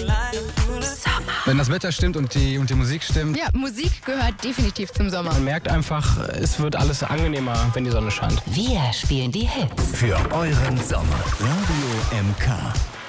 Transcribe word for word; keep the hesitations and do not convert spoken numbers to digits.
Wenn das Wetter stimmt und die, und die Musik stimmt. Ja, Musik gehört definitiv zum Sommer. Man merkt einfach, es wird alles angenehmer, wenn die Sonne scheint. Wir spielen die Hits. Für euren Sommer. Radio M K.